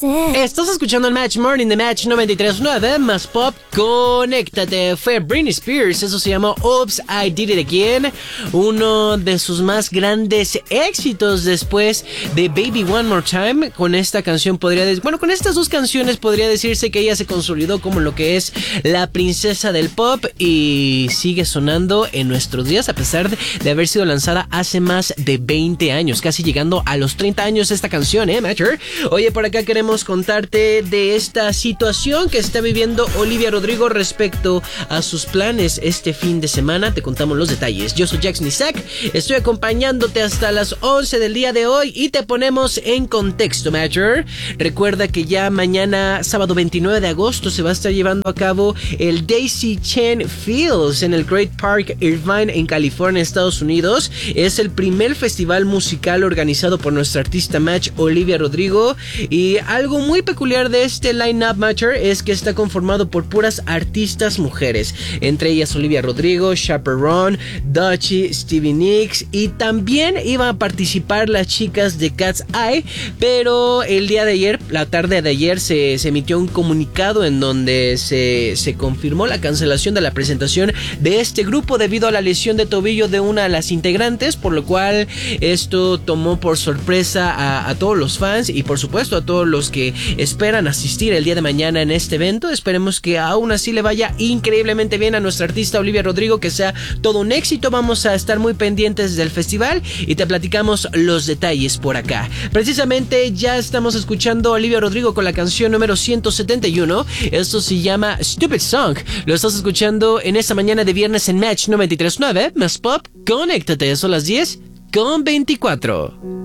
Estás escuchando el Match Morning de Match 93.9, más pop, conéctate. Fue Britney Spears, eso se llamó Oops, I Did It Again. Uno de sus más grandes éxitos después de Baby One More Time. Con esta canción con estas dos canciones podría decirse que ella se consolidó como lo que es la princesa del pop y sigue sonando en nuestros días a pesar de haber sido lanzada hace más de 20 años, casi llegando a los 30 años esta canción, Matcher. Oye, por acá queremos contarte de esta situación que está viviendo Olivia Rodrigo respecto a sus planes este fin de semana. Te contamos los detalles. Yo soy Jackson Isaac, estoy acompañándote hasta las 11 del día de hoy y te ponemos en contexto, Matcher. Recuerda que ya mañana, sábado 29 de agosto, se va a estar llevando a cabo el Daisy Chain Fields en el Great Park Irvine en California, Estados Unidos. Es el primer festival musical organizado por nuestra artista Match, Olivia Rodrigo, y algo muy peculiar de este line-up, Matcher, es que está conformado por puras artistas mujeres, entre ellas Olivia Rodrigo, Chaperone, Dutchie, Stevie Nicks, y también iban a participar las chicas de Cat's Eye, pero el día de ayer, la tarde de ayer, se emitió un comunicado en donde se confirmó la cancelación de la presentación de este grupo debido a la lesión de tobillo de una de las integrantes, por lo cual esto tomó por sorpresa a todos los fans y por supuesto a todos los que esperan asistir el día de mañana en este evento. Esperemos que aún así le vaya increíblemente bien a nuestra artista Olivia Rodrigo, que sea todo un éxito. Vamos a estar muy pendientes del festival y te platicamos los detalles por acá. Precisamente ya estamos escuchando a Olivia Rodrigo con la canción número 171. Esto se llama Stupid Song. Lo estás escuchando en esta mañana de viernes en Match 93.9 más pop, conéctate. Son las 10:24.